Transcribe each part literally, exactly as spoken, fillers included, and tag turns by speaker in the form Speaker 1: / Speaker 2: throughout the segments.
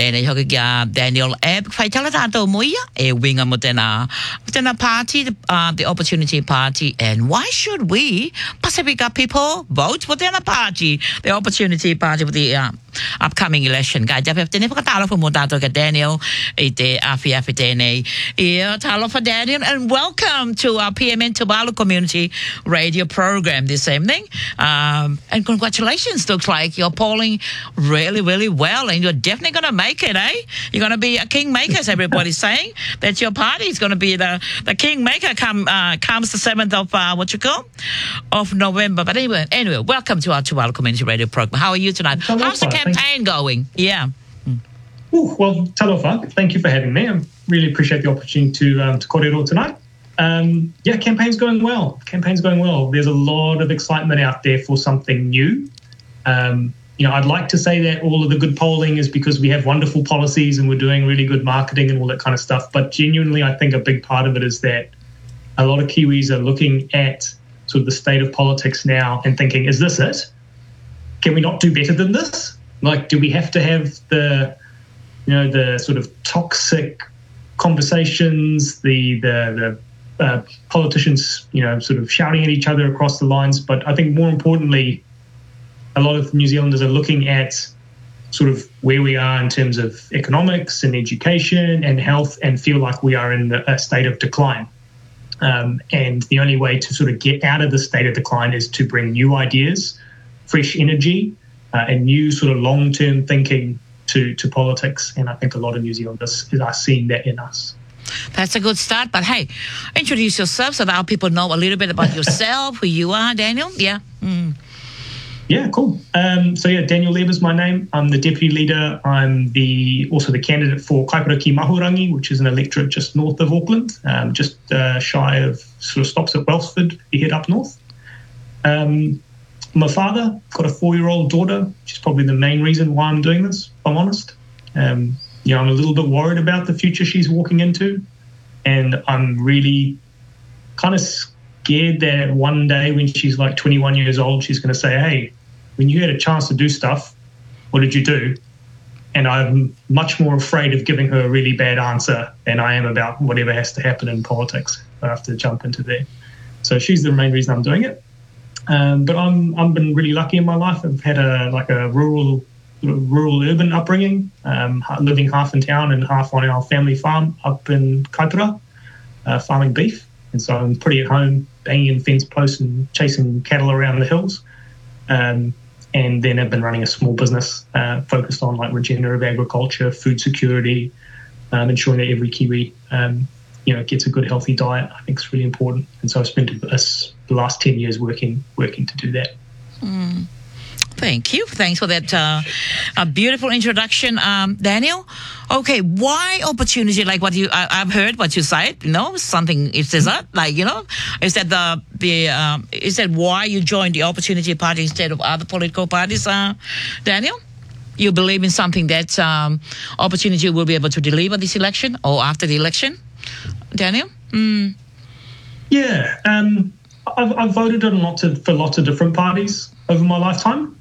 Speaker 1: tēnei hoki kia Daniel e whai tala tātou moia e winga mo tēnā tēnā party, the, uh, the Opportunity Party, and why should we Pasifika people vote for tēnā party, the Opportunity Party for the uh, upcoming election. Kai te tēnei whakatalo mo tātou ka Daniel e te awhi awhi tēnei e talo for Daniel, and welcome to our P M N Tuvalu Community Radio program this evening. Um, and congratulations, looks like you're polling really, really well, and you're definitely going to make it, eh? You're going to be a kingmaker, as everybody's saying, that your party is going to be the, the kingmaker come uh, comes the seventh of, uh, what you call, of November. But anyway, anyway, welcome to our Tuvalu Community Radio program. How are you tonight?
Speaker 2: Talofa,
Speaker 1: How's the campaign going? Yeah.
Speaker 2: Ooh, well, talofa, thank you for having me. I really appreciate the opportunity to um, to kōrero tonight. Um, yeah, campaign's going well. Campaign's going well. There's a lot of excitement out there for something new. Um, you know, I'd like to say that all of the good polling is because we have wonderful policies and we're doing really good marketing and all that kind of stuff. But genuinely, I think a big part of it is that a lot of Kiwis are looking at sort of the state of politics now and thinking, is this it? Can we not do better than this? Like, do we have to have the, you know, the sort of toxic conversations, the the the uh, politicians, you know, sort of shouting at each other across the lines? But I think more importantly, a lot of New Zealanders are looking at sort of where we are in terms of economics and education and health and feel like we are in a state of decline. Um, and the only way to sort of get out of the state of decline is to bring new ideas, fresh energy, uh, and new sort of long-term thinking to, to politics. And I think a lot of New Zealanders are seeing that in us.
Speaker 1: That's a good start. But hey, introduce yourself so that our people know a little bit about yourself, who you are, Daniel. Yeah. Mm.
Speaker 2: Yeah, cool. Um, so yeah, Daniel Leb is my name. I'm the deputy leader. I'm the also the candidate for Kaipara ki Mahurangi, which is an electorate just north of Auckland, um, just uh, shy of sort of stops at Wellsford. You head up north. Um, I'm a father, got a four-year-old daughter, which is probably the main reason why I'm doing this, if I'm honest. Um, you know, I'm a little bit worried about the future she's walking into, and I'm really kind of scared that one day when she's like twenty-one years old, she's going to say, hey, when you had a chance to do stuff, what did you do? And I'm much more afraid of giving her a really bad answer than I am about whatever has to happen in politics. I have to jump into there. So she's the main reason I'm doing it. Um, but I'm I've been really lucky in my life. I've had a like a rural rural urban upbringing, um, living half in town and half on our family farm up in Kaipara, uh, farming beef. And so I'm pretty at home, banging in fence posts and chasing cattle around the hills. Um, and then I've been running a small business uh, focused on like regenerative agriculture, food security, um, ensuring that every Kiwi, um, you know, gets a good healthy diet. I think it's really important. And so I've spent this, the last ten years working working to do that.
Speaker 1: Mm. Thank you. Thanks for that uh, a beautiful introduction, um, Daniel. Okay, why opportunity? Like what you, I, I've heard what you said. You know, something. Is that like you know? Is that the the? Um, is that why you joined the Opportunity Party instead of other political parties, uh, Daniel? You believe in something that um, Opportunity will be able to deliver this election or after the election, Daniel? Mm.
Speaker 2: Yeah, um, I've, I've voted on lots of for lots of different parties over my lifetime.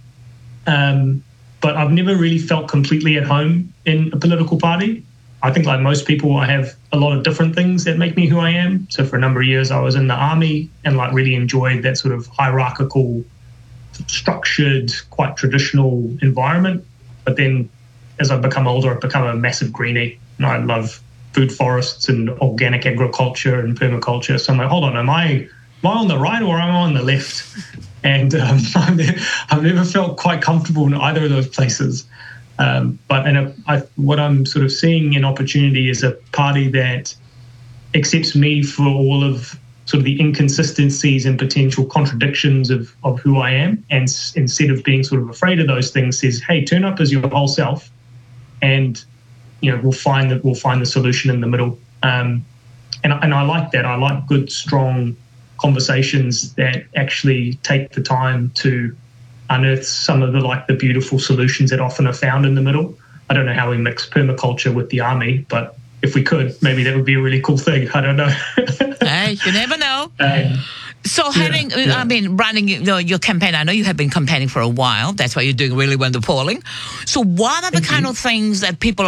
Speaker 2: Um, but I've never really felt completely at home in a political party. I think like most people, I have a lot of different things that make me who I am. So for a number of years, I was in the army and like really enjoyed that sort of hierarchical, structured, quite traditional environment. But then as I've become older, I've become a massive greenie. And I love food forests and organic agriculture and permaculture. So I'm like, hold on, am I, am I on the right or am I on the left? And um, I've never felt quite comfortable in either of those places. Um, but in a, I, what I'm sort of seeing in Opportunity is a party that accepts me for all of sort of the inconsistencies and potential contradictions of, of who I am. And s- instead of being sort of afraid of those things, says, hey, turn up as your whole self. And, you know, we'll find that we'll find the solution in the middle. Um, and, and I like that. I like good, strong conversations that actually take the time to unearth some of the like the beautiful solutions that often are found in the middle. I don't know how we mix permaculture with the army, but if we could, maybe that would be a really cool thing. I don't know.
Speaker 1: Hey, you never know.
Speaker 2: Um,
Speaker 1: So
Speaker 2: Yeah,
Speaker 1: having,
Speaker 2: yeah.
Speaker 1: I mean, running you know, your campaign, I know you have been campaigning for a while. That's why you're doing really well in the polling. So what are the
Speaker 2: Thank
Speaker 1: kind
Speaker 2: you.
Speaker 1: of things that people